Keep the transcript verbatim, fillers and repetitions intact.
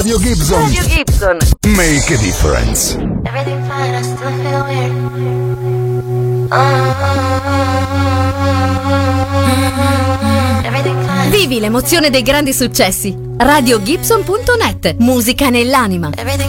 Radio Gibson. Radio Gibson. Make a difference. Everything fine, I still feel weird. Everything fine. Vivi l'emozione dei grandi successi. radio gibson punto net. Musica nell'anima. Everything